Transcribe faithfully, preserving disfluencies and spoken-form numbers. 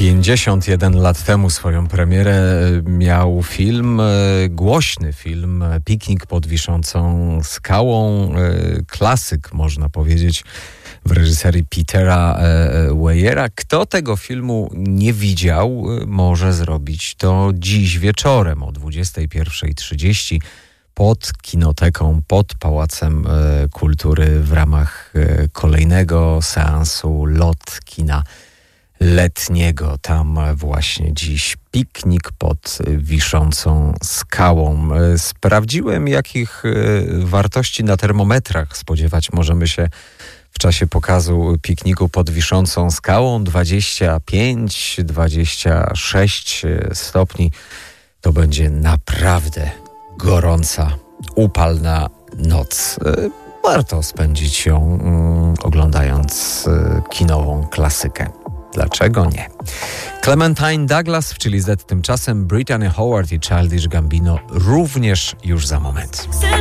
pięćdziesiąt jeden lat temu swoją premierę miał film, głośny film, Piknik pod wiszącą skałą, klasyk można powiedzieć w reżyserii Petera Weyera. Kto tego filmu nie widział, może zrobić to dziś wieczorem o dwudziestej pierwszej trzydzieści pod Kinoteką, pod Pałacem Kultury w ramach kolejnego seansu Lot Kina Letniego. Tam właśnie dziś piknik pod wiszącą skałą. Sprawdziłem, jakich wartości na termometrach spodziewać możemy się w czasie pokazu pikniku pod wiszącą skałą. dwadzieścia pięć dwadzieścia sześć stopni. To będzie naprawdę gorąca, upalna noc. Warto spędzić ją mm, oglądając y, kinową klasykę. Dlaczego nie? Clementine Douglas w Chili Z tymczasem, Brittany Howard i Childish Gambino również już za moment.